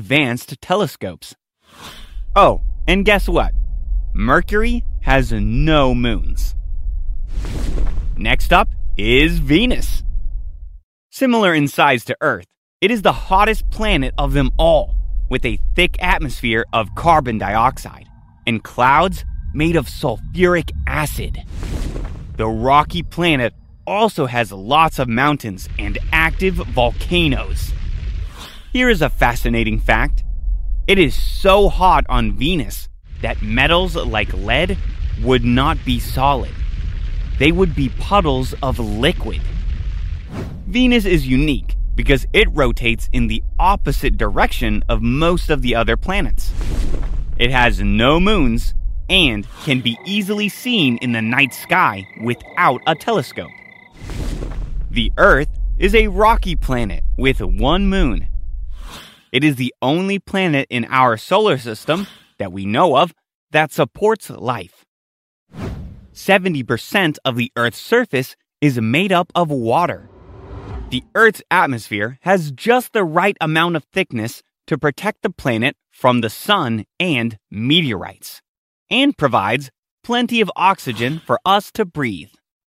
advanced telescopes. Oh, and guess what? Mercury has no moons. Next up is Venus. Similar in size to Earth, it is the hottest planet of them all, with a thick atmosphere of carbon dioxide and clouds made of sulfuric acid. The rocky planet also has lots of mountains and active volcanoes. Here is a fascinating fact. It is so hot on Venus that metals like lead would not be solid. They would be puddles of liquid. Venus is unique because it rotates in the opposite direction of most of the other planets. It has no moons and can be easily seen in the night sky without a telescope. The Earth is a rocky planet with one moon. It is the only planet in our solar system that we know of that supports life. 70% of the Earth's surface is made up of water. The Earth's atmosphere has just the right amount of thickness to protect the planet from the sun and meteorites, and provides plenty of oxygen for us to breathe.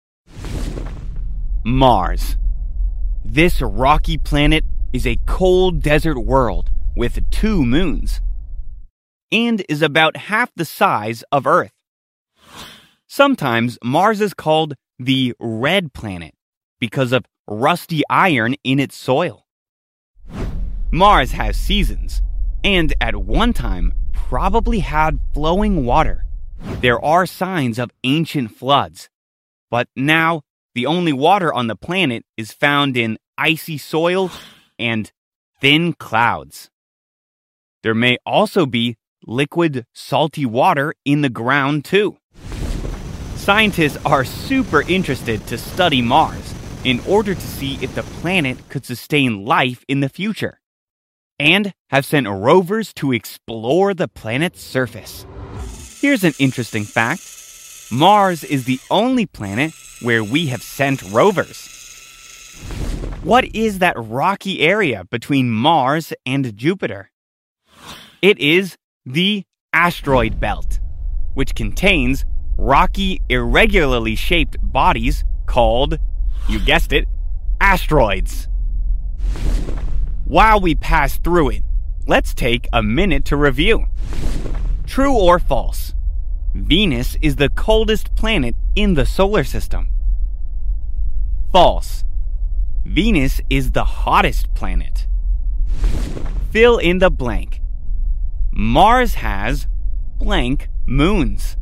Mars. This rocky planet is a cold desert world with 2 moons, and is about half the size of Earth. Sometimes Mars is called the Red Planet because of rusty iron in its soil. Mars has seasons, and at one time probably had flowing water. There are signs of ancient floods, but now the only water on the planet is found in icy soil and thin clouds. There may also be liquid, salty water in the ground too. Scientists are super interested to study Mars in order to see if the planet could sustain life in the future, and have sent rovers to explore the planet's surface. Here's an interesting fact. Mars is the only planet where we have sent rovers. What is that rocky area between Mars and Jupiter? It is the asteroid belt, which contains rocky, irregularly shaped bodies called, you guessed it, asteroids. While we pass through it, let's take a minute to review. True or false? Venus is the coldest planet in the solar system. False. Venus is the hottest planet. Fill in the blank. Mars has blank moons.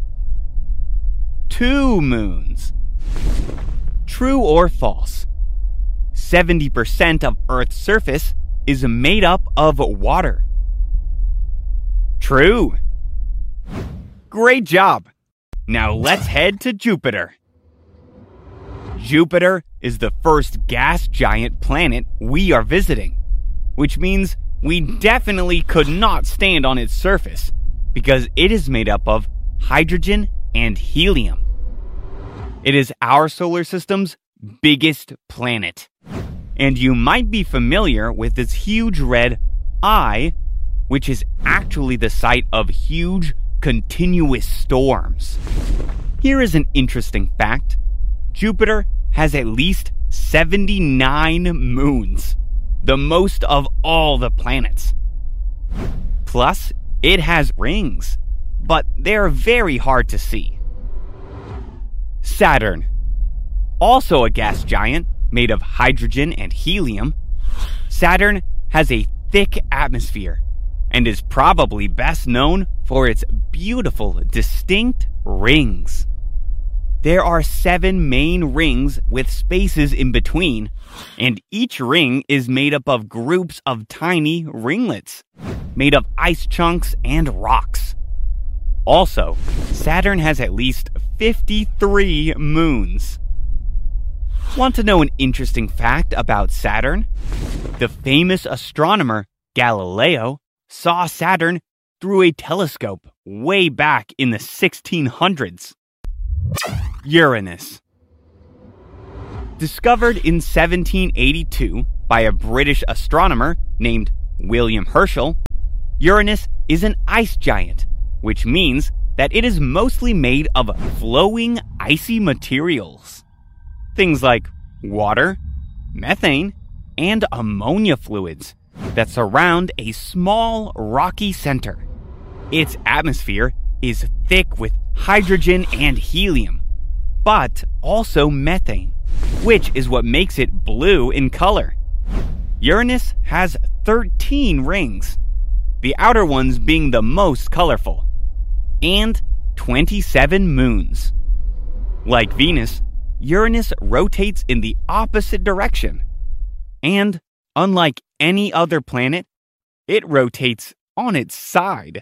2 moons. True or false? 70% of Earth's surface is made up of water. True. Great job. Now let's head to Jupiter. Jupiter is the first gas giant planet we are visiting, which means we definitely could not stand on its surface because it is made up of hydrogen and helium. It is our solar system's biggest planet, and you might be familiar with its huge red eye, which is actually the site of huge continuous storms. Here is an interesting fact. Jupiter has at least 79 moons, the most of all the planets. Plus, it has rings, but they're very hard to see. Saturn. Also a gas giant made of hydrogen and helium, Saturn has a thick atmosphere and is probably best known for its beautiful, distinct rings. There are 7 main rings with spaces in between, and each ring is made up of groups of tiny ringlets, made of ice chunks and rocks. Also, Saturn has at least 53 moons. Want to know an interesting fact about Saturn? The famous astronomer Galileo saw Saturn through a telescope way back in the 1600s. Uranus. Discovered in 1782 by a British astronomer named William Herschel, Uranus is an ice giant, which means that it is mostly made of flowing icy materials. Things like water, methane, and ammonia fluids that surround a small rocky center. Its atmosphere is thick with hydrogen and helium, but also methane, which is what makes it blue in color. Uranus has 13 rings, the outer ones being the most colorful, and 27 moons. Like Venus, Uranus rotates in the opposite direction. And unlike any other planet, it rotates on its side.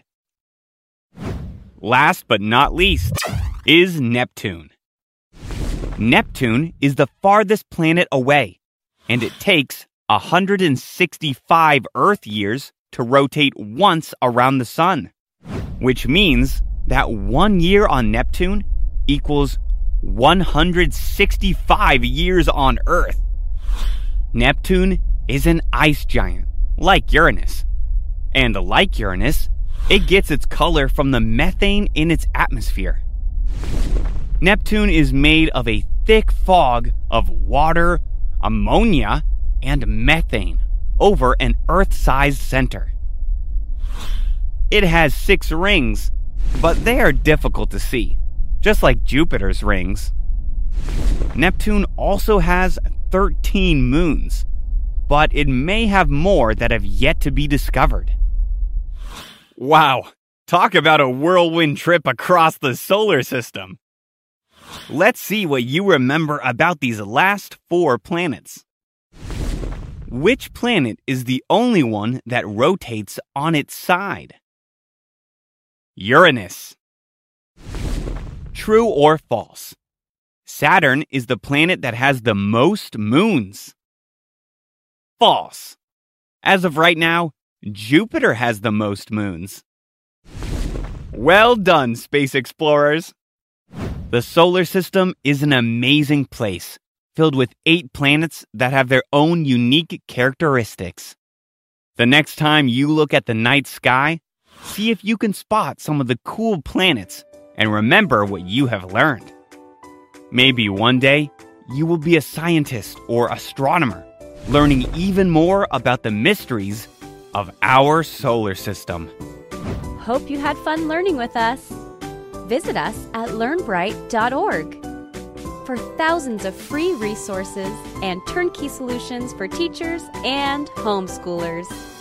Last but not least is Neptune. Neptune is the farthest planet away, and it takes 165 Earth years to rotate once around the Sun, which means that 1 year on Neptune equals 165 years on Earth. Neptune is an ice giant, like Uranus. And like Uranus, it gets its color from the methane in its atmosphere. Neptune is made of a thick fog of water, ammonia, and methane over an Earth-sized center. It has 6 rings, but they are difficult to see, just like Jupiter's rings. Neptune also has 13 moons, but it may have more that have yet to be discovered. Wow, talk about a whirlwind trip across the solar system. Let's see what you remember about these last 4 planets. Which planet is the only one that rotates on its side? Uranus. True or false? Saturn is the planet that has the most moons. False. As of right now, Jupiter has the most moons. Well done, space explorers! The solar system is an amazing place, filled with 8 planets that have their own unique characteristics. The next time you look at the night sky, see if you can spot some of the cool planets and remember what you have learned. Maybe one day, you will be a scientist or astronomer, learning even more about the mysteries of our solar system. Hope you had fun learning with us. Visit us at learnbright.org for thousands of free resources and turnkey solutions for teachers and homeschoolers.